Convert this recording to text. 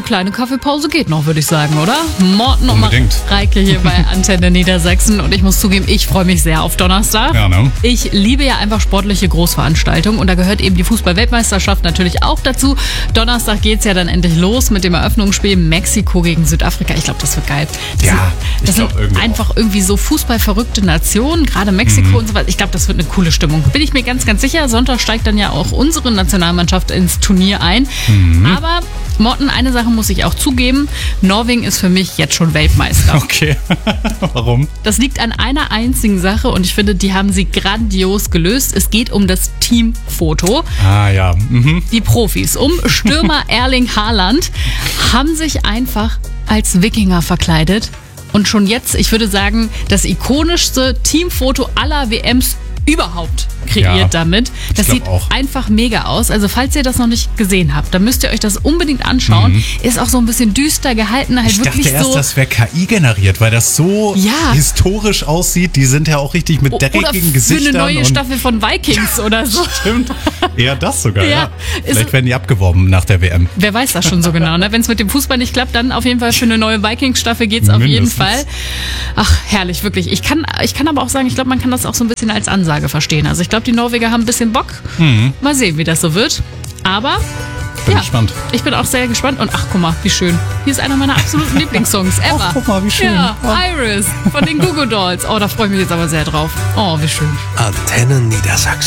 kleine Kaffeepause geht noch, würde ich sagen, oder? Morten und Unbedingt. Reike hier bei Antenne Niedersachsen. Und ich muss zugeben, ich freue mich sehr auf Donnerstag. Ja, ne? Ich liebe ja einfach sportliche Großveranstaltungen und da gehört eben die Fußball-Weltmeisterschaft natürlich auch dazu. Donnerstag geht's ja dann endlich los mit dem Eröffnungsspiel Mexiko gegen Südafrika. Ich glaube, das wird geil. Das sind einfach irgendwie so fußballverrückte Nationen, gerade Mexiko und so weiter. Ich glaube, das wird eine coole Stimmung. Bin ich mir ganz, ganz sicher. Sonntag steigt dann ja auch unsere Nationalmannschaft ins Turnier ein. Aber Morten, eine Sache muss ich auch zugeben. Norwegen ist für mich jetzt schon Weltmeister. Okay. Warum? Das liegt an einer einzigen Sache und ich finde, die haben sie grandios gelöst. Es geht um das Teamfoto. Ah ja. Die Profis um Stürmer Erling Haaland haben sich einfach als Wikinger verkleidet. Und schon jetzt, ich würde sagen, das ikonischste Teamfoto aller WMs überhaupt kreiert damit. Das sieht einfach mega aus. Also falls ihr das noch nicht gesehen habt, dann müsst ihr euch das unbedingt anschauen. Ist auch so ein bisschen düster gehalten. Halt Ich wirklich dachte erst, so, das wäre KI generiert, weil das so historisch aussieht. Die sind ja auch richtig mit dreckigen Gesichtern. Für eine neue Staffel von Vikings oder so. Stimmt. Eher das sogar, Ja. Vielleicht werden die abgeworben nach der WM. Wer weiß das schon so genau, ne? Wenn es mit dem Fußball nicht klappt, dann auf jeden Fall für eine neue Vikings-Staffel geht's auf jeden Fall. Ach, herrlich, wirklich. Ich kann aber auch sagen, ich glaube, man kann das auch so ein bisschen als Ansage verstehen. Also ich glaube, die Norweger haben ein bisschen Bock. Mal sehen, wie das so wird. Aber Bin gespannt. ich bin auch sehr gespannt. Und ach, guck mal, wie schön. Hier ist einer meiner absoluten Lieblingssongs ever. Ach, guck mal, wie schön. Ja, Iris von den Goo Goo Dolls. Oh, da freue ich mich jetzt aber sehr drauf. Oh, wie schön. Antenne Niedersachsen.